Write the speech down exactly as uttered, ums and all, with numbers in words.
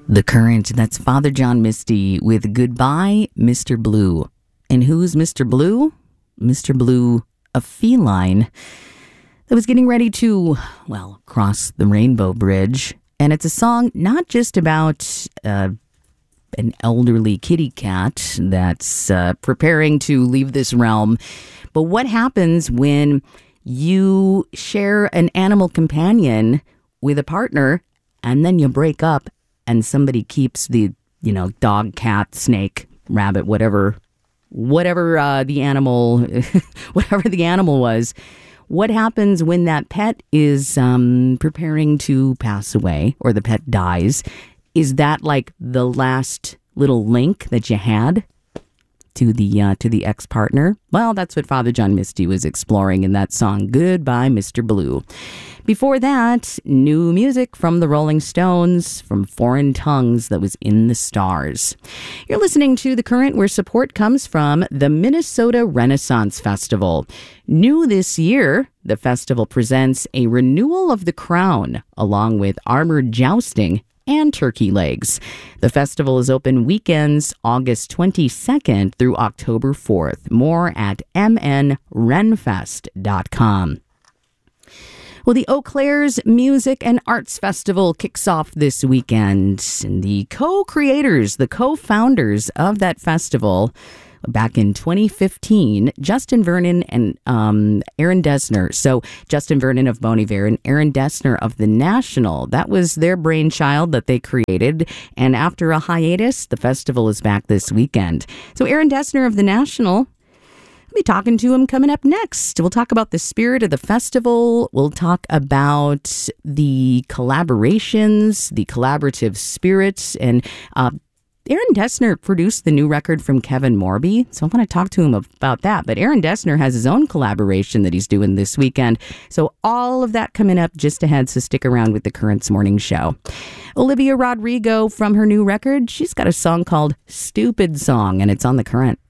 The Current, that's Father John Misty with Goodbye, Mister Blue. And who's Mister Blue? Mister Blue, a feline that was getting ready to, well, cross the Rainbow Bridge. And it's a song not just about uh, an elderly kitty cat that's uh, preparing to leave this realm, but what happens when you share an animal companion with a partner and then you break up and somebody keeps the, you know, dog, cat, snake, rabbit, whatever, whatever uh, the animal, whatever the animal was. What happens when that pet is um, preparing to pass away or the pet dies? Is that like the last little link that you had to the uh, to the ex-partner? Well, that's what Father John Misty was exploring in that song, Goodbye, Mister Blue. Before that, new music from the Rolling Stones, from Foreign Tongues, that was In the Stars. You're listening to The Current, where support comes from the Minnesota Renaissance Festival. New this year, the festival presents a renewal of the crown, along with armored jousting and turkey legs. The festival is open weekends August twenty-second through October fourth. More at m n renfest dot com. Well, the Eau Claire's Music and Arts Festival kicks off this weekend. And the co-creators, the co-founders of that festival, back in twenty fifteen, Justin Vernon and um, Aaron Dessner. So Justin Vernon of Bon Iver and Aaron Dessner of The National. That was their brainchild that they created. And after a hiatus, the festival is back this weekend. So Aaron Dessner of The National, I'll be talking to him coming up next. We'll talk about the spirit of the festival. We'll talk about the collaborations, the collaborative spirits, and uh, Aaron Dessner produced the new record from Kevin Morby, so I want to talk to him about that. But Aaron Dessner has his own collaboration that he's doing this weekend. So all of that coming up just ahead, so stick around with the Currents Morning Show. Olivia Rodrigo, from her new record, she's got a song called Stupid Song, and it's on The Current.